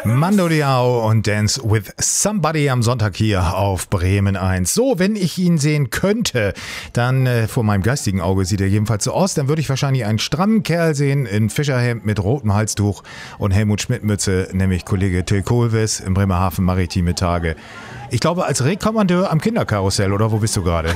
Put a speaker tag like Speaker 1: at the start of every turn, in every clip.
Speaker 1: Mando Diao und Dance with Somebody am Sonntag hier auf Bremen 1. So, wenn ich ihn sehen könnte, dann vor meinem geistigen Auge sieht er jedenfalls so aus, dann würde ich wahrscheinlich einen strammen Kerl sehen in Fischerhemd mit rotem Halstuch und Helmut Schmidt-Mütze, nämlich Kollege Till Kohlwiss im Bremerhaven Maritime Tage. Ich glaube, als Rekommandeur am Kinderkarussell, oder wo bist du gerade?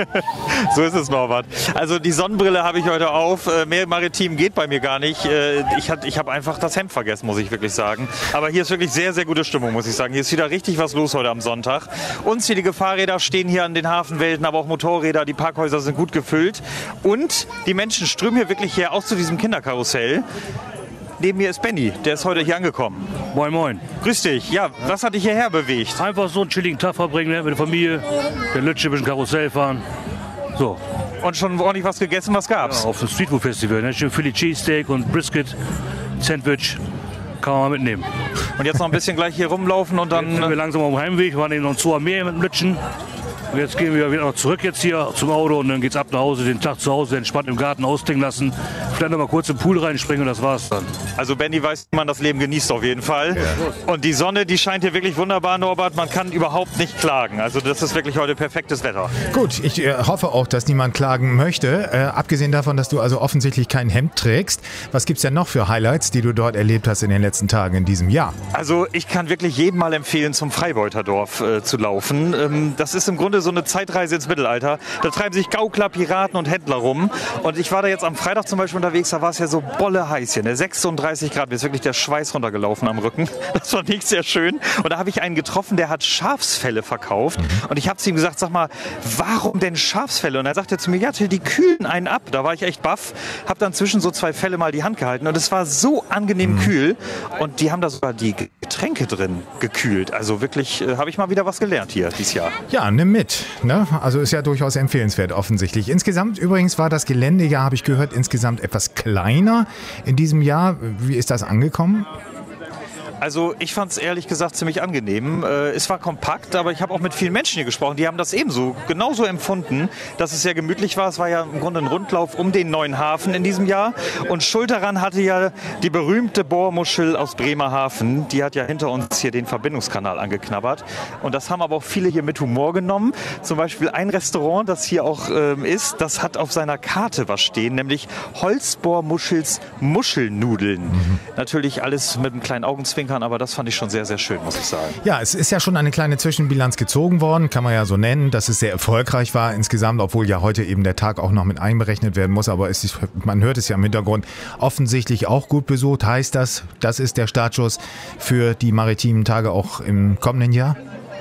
Speaker 2: So ist es, Norbert. Also die Sonnenbrille habe ich heute auf. Mehr Maritim geht bei mir gar nicht. Ich habe einfach das Hemd vergessen, muss ich wirklich sagen. Aber hier ist wirklich sehr, sehr gute Stimmung, muss ich sagen. Hier ist wieder richtig was los heute am Sonntag. Unzählige Fahrräder stehen hier an den Hafenwälden, aber auch Motorräder. Die Parkhäuser sind gut gefüllt. Und die Menschen strömen hier wirklich her, auch zu diesem Kinderkarussell. Neben mir ist Benny, der ist heute hier angekommen.
Speaker 3: Moin, moin.
Speaker 2: Grüß dich. Ja, was hat dich hierher bewegt?
Speaker 3: Einfach so einen chilligen Tag verbringen, ne, mit der Familie, der Lütsche, ein bisschen Karussell fahren. So.
Speaker 2: Und schon ordentlich was gegessen, was gab's?
Speaker 3: Ja, auf dem Streetfood-Festival, ne? Schön Philly Cheesesteak und Brisket, Sandwich, kann man mitnehmen.
Speaker 2: Und jetzt noch ein bisschen gleich hier rumlaufen und dann...
Speaker 3: Jetzt sind wir langsam auf dem Heimweg, wir waren eben noch ein 2 mehr mit dem Lütschen. Und jetzt gehen wir wieder noch zurück jetzt hier zum Auto und dann geht's ab nach Hause, den Tag zu Hause entspannt im Garten ausklingen lassen. Vielleicht noch mal kurz im Pool reinspringen und das war's dann.
Speaker 2: Also Benny weiß, wie man das Leben genießt auf jeden Fall. Ja. Und die Sonne, die scheint hier wirklich wunderbar, Norbert. Man kann überhaupt nicht klagen. Also das ist wirklich heute perfektes Wetter.
Speaker 1: Gut, ich hoffe auch, dass niemand klagen möchte. Abgesehen davon, dass du also offensichtlich kein Hemd trägst. Was gibt's denn noch für Highlights, die du dort erlebt hast in den letzten Tagen in diesem Jahr?
Speaker 2: Also ich kann wirklich jedem mal empfehlen, zum Freibeuterdorf zu laufen. Das ist im Grunde so eine Zeitreise ins Mittelalter. Da treiben sich Gaukler, Piraten und Händler rum. Und ich war da jetzt am Freitag zum Beispiel unterwegs, da war es ja so bolle heiß hier, ne? 36 Grad, mir ist wirklich der Schweiß runtergelaufen am Rücken. Das war nicht sehr schön. Und da habe ich einen getroffen, der hat Schafsfelle verkauft. Und ich habe zu ihm gesagt, sag mal, warum denn Schafsfelle? Und er sagte zu mir, ja, Till, die kühlen einen ab. Da war ich echt baff. Habe dann zwischen so 2 Felle mal die Hand gehalten und es war so angenehm kühl. Und die haben da sogar die Getränke drin gekühlt. Also wirklich habe ich mal wieder was gelernt hier dieses Jahr.
Speaker 1: Ja, nimm mit. Ne? Also ist ja durchaus empfehlenswert offensichtlich. Insgesamt übrigens war das Gelände, ja, habe ich gehört, insgesamt etwas kleiner in diesem Jahr. Wie ist das angekommen?
Speaker 2: Also ich fand es ehrlich gesagt ziemlich angenehm. Es war kompakt, aber ich habe auch mit vielen Menschen hier gesprochen, die haben das genauso empfunden, dass es sehr gemütlich war. Es war ja im Grunde ein Rundlauf um den neuen Hafen in diesem Jahr. Und schuld daran hatte ja die berühmte Bohrmuschel aus Bremerhaven. Die hat ja hinter uns hier den Verbindungskanal angeknabbert. Und das haben aber auch viele hier mit Humor genommen. Zum Beispiel ein Restaurant, das hier auch ist, das hat auf seiner Karte was stehen, nämlich Holzbohrmuschels Muschelnudeln. Natürlich alles mit einem kleinen Augenzwinkern. Aber das fand ich schon sehr, sehr schön, muss ich sagen.
Speaker 1: Ja, es ist ja schon eine kleine Zwischenbilanz gezogen worden, kann man ja so nennen, dass es sehr erfolgreich war insgesamt, obwohl ja heute eben der Tag auch noch mit einberechnet werden muss. Aber man hört es ja im Hintergrund, offensichtlich auch gut besucht. Heißt das, das ist der Startschuss für die maritimen Tage auch im kommenden Jahr?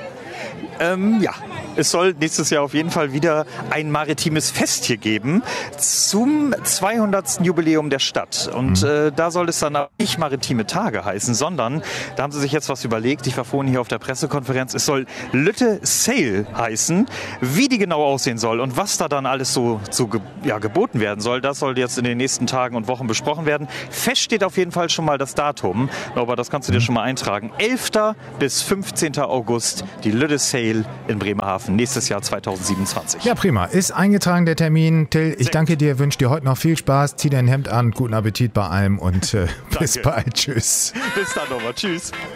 Speaker 2: Ja. Es soll nächstes Jahr auf jeden Fall wieder ein maritimes Fest hier geben zum 200. Jubiläum der Stadt. Und da soll es dann nicht maritime Tage heißen, sondern da haben sie sich jetzt was überlegt. Ich war vorhin hier auf der Pressekonferenz. Es soll Lütte Sail heißen. Wie die genau aussehen soll und was da dann alles so geboten werden soll, das soll jetzt in den nächsten Tagen und Wochen besprochen werden. Fest steht auf jeden Fall schon mal das Datum. Aber das kannst du dir schon mal eintragen. 11. bis 15. August die Lütte Sail in Bremerhaven. Nächstes Jahr 2027.
Speaker 1: Ja, prima. Ist eingetragen der Termin. Till, ich danke dir, wünsche dir heute noch viel Spaß. Zieh dein Hemd an, guten Appetit bei allem und bis bald. Tschüss.
Speaker 2: Bis dann nochmal. Tschüss.